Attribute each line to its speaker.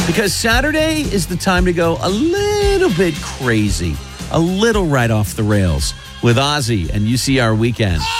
Speaker 1: Because Saturday is the time to go a little bit crazy, a little right off the rails with Ozzy and UCR Weekend.